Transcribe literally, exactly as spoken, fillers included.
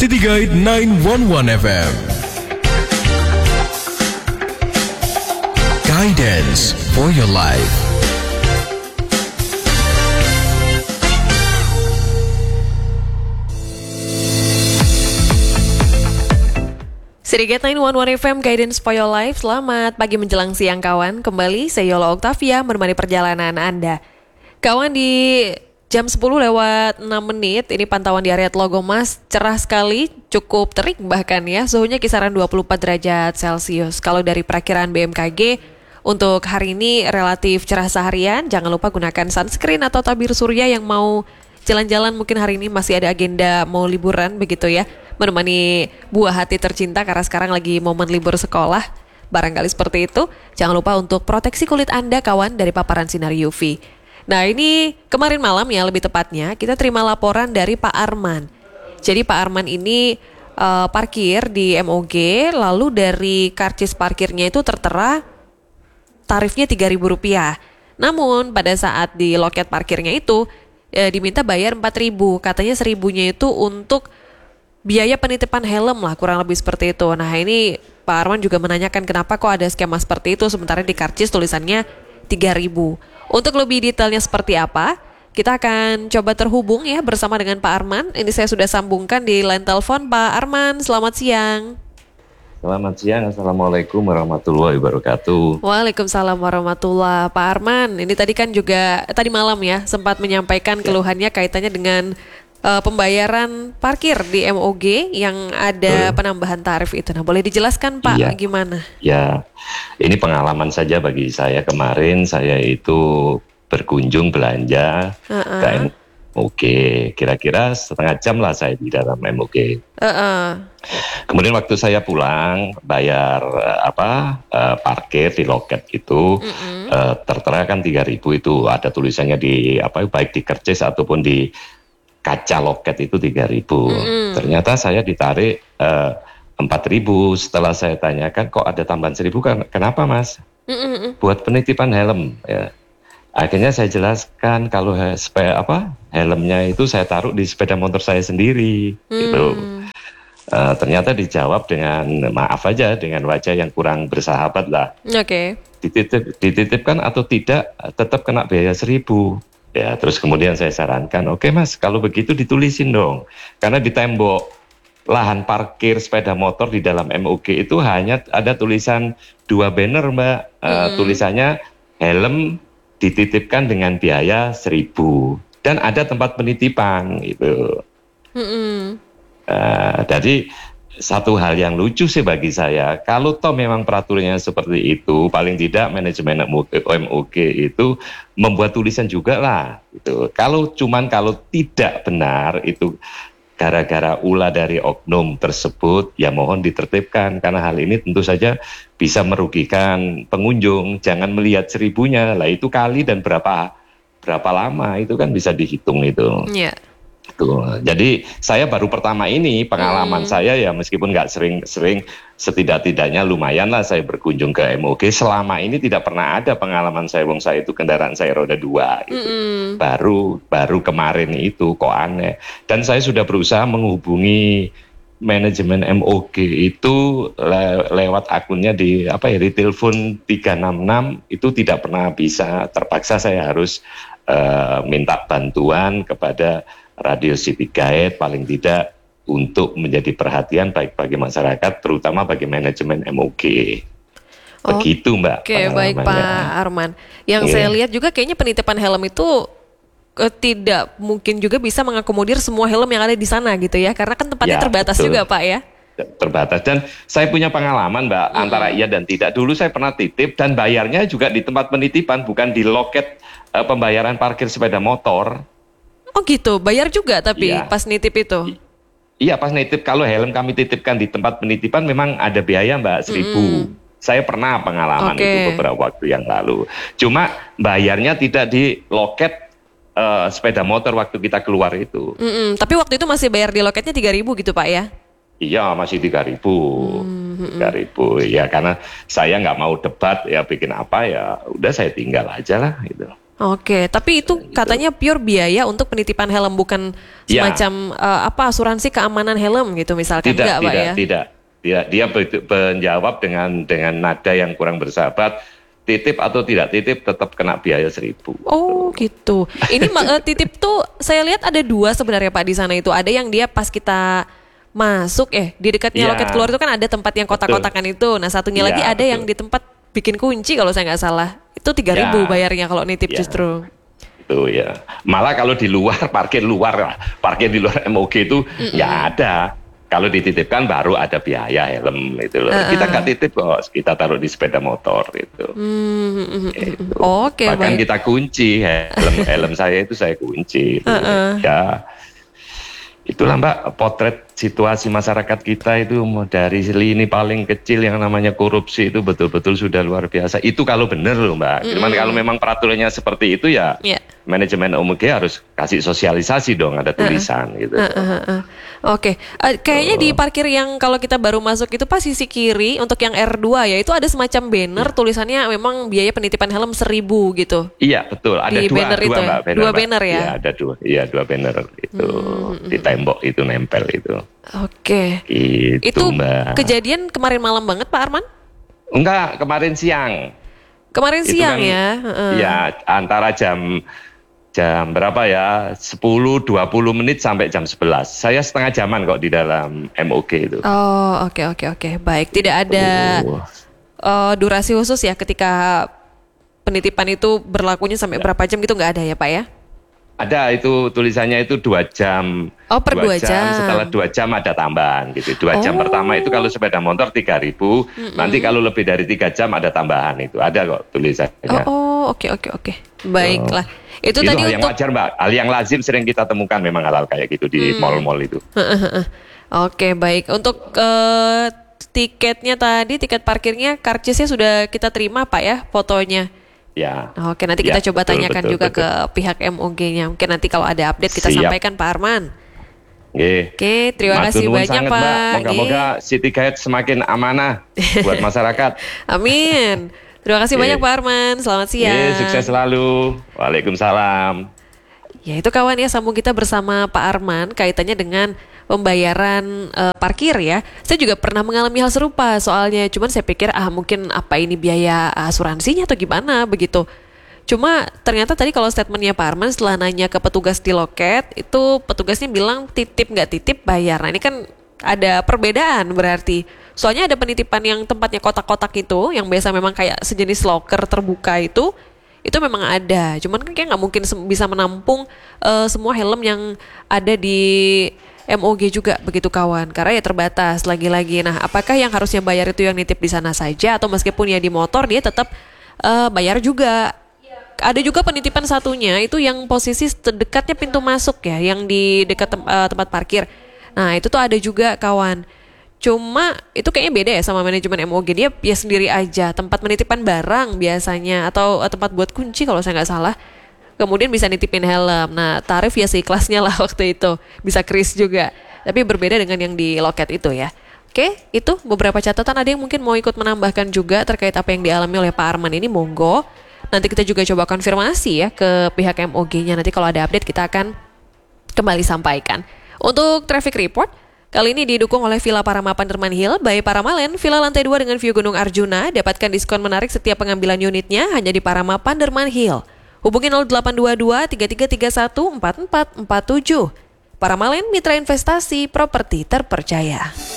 City Guide sembilan satu satu F M. Guidance for your life. City Guide sembilan satu satu F M, Guidance for your life. Selamat pagi menjelang siang kawan. Kembali saya Yola Octavia menemani perjalanan Anda. Kawan, di jam sepuluh lewat enam menit, ini pantauan di area Tlogomas cerah sekali, cukup terik bahkan ya. Suhunya kisaran dua puluh empat derajat Celcius. Kalau dari perakiraan B M K G, untuk hari ini relatif cerah seharian. Jangan lupa gunakan sunscreen atau tabir surya yang mau jalan-jalan, mungkin hari ini masih ada agenda mau liburan begitu ya. Menemani buah hati tercinta karena sekarang lagi momen libur sekolah. Barangkali seperti itu. Jangan lupa untuk proteksi kulit Anda kawan dari paparan sinar U V. Nah, ini kemarin malam ya lebih tepatnya kita terima laporan dari Pak Arman. Jadi Pak Arman ini uh, parkir di M O G, lalu dari karcis parkirnya itu tertera tarifnya tiga ribu rupiah. Namun pada saat di loket parkirnya itu eh, diminta bayar empat ribu. Katanya seribunya itu untuk biaya penitipan helm lah, kurang lebih seperti itu. Nah, ini Pak Arman juga menanyakan kenapa kok ada skema seperti itu sementara di karcis tulisannya tiga ribu. Untuk lebih detailnya seperti apa, kita akan coba terhubung ya bersama dengan Pak Arman. Ini saya sudah sambungkan di line telepon. Pak Arman, selamat siang. Selamat siang, Assalamualaikum warahmatullahi wabarakatuh. Waalaikumsalam warahmatullahi. Pak Arman, ini tadi kan juga, tadi malam ya, sempat menyampaikan keluhannya kaitannya dengan Uh, pembayaran parkir di M O G yang ada penambahan tarif itu. Nah, boleh dijelaskan Pak iya. gimana? Ya, ini pengalaman saja bagi saya. Kemarin saya itu berkunjung belanja uh-uh. ke M O G, kira-kira setengah jam lah saya di dalam M O G. Uh-uh. Kemudian waktu saya pulang bayar uh, apa uh, parkir di loket itu uh-uh. uh, tertera kan tiga ribu itu, ada tulisannya di apa baik di kercis ataupun di kaca loket itu tiga ribu. Mm-hmm. Ternyata saya ditarik uh, empat ribu. Setelah saya tanyakan kok ada tambahan seribu, kenapa mas? Mm-hmm. Buat penitipan helm ya. Akhirnya saya jelaskan kalau he, spe, apa helmnya itu saya taruh di sepeda motor saya sendiri. Mm. Gitu. Uh, ternyata dijawab dengan maaf aja, dengan wajah yang kurang bersahabat lah. Oke. Okay. Dititip, dititipkan atau tidak tetap kena biaya seribu. Ya, terus kemudian saya sarankan, oke okay, mas, kalau begitu ditulisin dong. Karena di tembok lahan parkir sepeda motor di dalam M O G itu hanya ada tulisan dua banner mbak. Mm-hmm. Uh, tulisannya helm dititipkan dengan biaya seribu. Dan ada tempat penitipan gitu. Mm-hmm. Uh, jadi satu hal yang lucu sih bagi saya, kalau toh memang peraturannya seperti itu, paling tidak manajemen M O G itu membuat tulisan juga lah. Gitu. Kalau cuman kalau tidak benar itu gara-gara ulah dari oknum tersebut, ya mohon ditertibkan karena hal ini tentu saja bisa merugikan pengunjung. Jangan melihat seribunya, lah itu kali dan berapa berapa lama itu kan bisa dihitung itu. Iya. Yeah. Tuh. Jadi saya baru pertama ini pengalaman hmm. saya ya meskipun nggak sering-sering, setidak-tidaknya lumayan lah saya berkunjung ke M O G. Selama ini tidak pernah ada pengalaman saya, wong saya itu kendaraan saya roda dua gitu. Hmm. Baru baru kemarin itu kok aneh. Dan saya sudah berusaha menghubungi manajemen M O G itu le- lewat akunnya di apa ya di telepon tiga enam enam itu tidak pernah bisa. Terpaksa saya harus uh, minta bantuan kepada Radio City Guide paling tidak untuk menjadi perhatian baik bagi masyarakat terutama bagi manajemen M O G. Begitu Mbak. Oke, okay, baik Pak Arman. Yang yeah. saya lihat juga kayaknya penitipan helm itu uh, tidak mungkin juga bisa mengakomodir semua helm yang ada di sana gitu ya, karena kan tempatnya ya, terbatas betul. Juga Pak ya. Terbatas, dan saya punya pengalaman Mbak hmm. antara iya dan tidak. Dulu saya pernah titip dan bayarnya juga di tempat penitipan, bukan di loket uh, pembayaran parkir sepeda motor. Oh gitu, bayar juga tapi ya. Pas nitip itu? Iya pas nitip, kalau helm kami titipkan di tempat penitipan memang ada biaya Mbak, seribu. Mm. Saya pernah pengalaman okay. itu beberapa waktu yang lalu. Cuma bayarnya tidak di loket uh, sepeda motor waktu kita keluar itu. Mm-mm. Tapi waktu itu masih bayar di loketnya tiga ribu gitu Pak ya? Iya masih tiga ribu. tiga ribu ya karena saya nggak mau debat ya bikin apa ya udah saya tinggal aja lah gitu. Oke, tapi itu katanya pure biaya untuk penitipan helm, bukan Ya. semacam eh, apa asuransi keamanan helm gitu misalkan, Tidak, enggak Pak tidak, ya? tidak. Dia, dia be- menjawab dengan dengan nada yang kurang bersahabat. Titip atau tidak titip tetap kena biaya seribu. Oh gitu. Ini ma- eh, titip tuh saya lihat ada dua sebenarnya Pak di sana itu. Ada yang dia pas kita masuk eh di dekatnya Iya. loket keluar itu kan ada tempat yang kotak-kotakan itu. Nah satunya Iya, lagi ada betul. yang di tempat bikin kunci kalau saya nggak salah. Itu tiga ribu Ya. bayarnya kalau nitip Ya. justru. Itu ya. Malah kalau di luar, parkir luar lah. Parkir di luar M O G itu ya ada. Kalau dititipkan baru ada biaya helm itu loh. Uh-uh. Kita nggak titip kok, kita taruh di sepeda motor itu. Hmm, Gitu. Oke, Bahkan baik. kita kunci helm helm saya itu saya kunci. Itu. Uh-uh. Ya. Itulah Mbak, potret situasi masyarakat kita itu dari lini paling kecil yang namanya korupsi itu betul-betul sudah luar biasa. Itu kalau benar loh Mbak. Cuman kalau memang peraturannya seperti itu ya Iya. manajemen M O G harus kasih sosialisasi dong, ada tulisan gitu. Uh, uh, uh. Oke, Eh, kayaknya di parkir yang kalau kita baru masuk itu pas sisi kiri untuk yang R dua ya, itu ada semacam banner tulisannya memang biaya penitipan helm seribu gitu. Iya betul, ada Di dua, banner dua itu ya? Mbak, Dua Mbak. banner ya? Iya ada dua, iya dua banner itu di tembok itu nempel itu. Oke. Itu, Itu Mbak. kejadian kemarin malam banget Pak Arman? Enggak, kemarin siang. Kemarin Itu siang kan, ya? Heeh. Iya, antara jam jam berapa ya? sepuluh dua puluh menit sampai jam sebelas. Saya setengah jaman kok di dalam M O G itu. Oh oke oke oke baik, tidak ada Oh. eh, durasi khusus ya ketika penitipan itu berlakunya sampai berapa jam gitu nggak ada ya Pak ya? Ada itu tulisannya itu dua jam. Oh, per dua jam. Setelah dua jam ada tambahan gitu. Dua jam Oh. pertama itu kalau sepeda motor tiga ribu. Nanti kalau lebih dari tiga jam ada tambahan itu. Ada kok tulisannya. Oh oh oke oke oke baiklah. Itu, Itu tadi hal yang untuk wajar Mbak. Hal yang lazim sering kita temukan memang hal-hal kayak gitu di Hmm. mall-mall itu. Oke baik untuk eh, tiketnya tadi tiket parkirnya karcisnya sudah kita terima Pak ya fotonya. Ya. Oke nanti Ya, kita coba betul, tanyakan betul, juga betul. ke pihak M O G-nya. Mungkin nanti kalau ada update kita Siap. sampaikan Pak Arman. Nggih. Oke terima Matur kasih nuwun banyak sangat, Pak. Mbak. Moga-moga City Guide semakin amanah buat masyarakat. Amin. Terima kasih Oke. banyak Pak Arman. Selamat siang. Nggih, sukses selalu. Waalaikumsalam. Ya itu kawan ya, sambung kita bersama Pak Arman kaitannya dengan pembayaran eh, parkir ya. Saya juga pernah mengalami hal serupa soalnya. Cuman saya pikir ah mungkin apa ini biaya asuransinya atau gimana begitu. Cuma ternyata tadi kalau statementnya Pak Arman setelah nanya ke petugas di loket, itu petugasnya bilang titip nggak titip bayar. Nah ini kan ada perbedaan berarti. Soalnya ada penitipan yang tempatnya kotak-kotak itu, yang biasa memang kayak sejenis loker terbuka itu, itu memang ada. Cuman kan kayak nggak mungkin sem- bisa menampung eh, semua helm yang ada di M O G juga begitu kawan. Karena ya terbatas lagi-lagi. Nah apakah yang harusnya bayar itu yang nitip di sana saja, atau meskipun ya di motor dia tetap eh, bayar juga? Ada juga penitipan satunya itu yang posisi terdekatnya pintu masuk ya, yang di dekat tem- eh, tempat parkir. Nah itu tuh ada juga kawan. Cuma itu kayaknya beda ya sama manajemen M O G, dia ya sendiri aja, tempat menitipkan barang biasanya, atau eh, tempat buat kunci kalau saya nggak salah. Kemudian bisa nitipin helm. Nah tarif ya seikhlasnya lah waktu itu, bisa kris juga. Tapi berbeda dengan yang di loket itu ya. Oke, itu beberapa catatan. Ada yang mungkin mau ikut menambahkan juga terkait apa yang dialami oleh Pak Arman ini, monggo. Nanti kita juga coba konfirmasi ya ke pihak M O G-nya. Nanti kalau ada update kita akan kembali sampaikan. Untuk traffic report, kali ini didukung oleh Villa Parama Panderman Hill by Paramalen, villa lantai dua dengan view Gunung Arjuna. Dapatkan diskon menarik setiap pengambilan unitnya hanya di Parama Panderman Hill. Hubungi nol delapan dua dua tiga tiga tiga satu empat empat empat tujuh. Paramalen, mitra investasi properti terpercaya.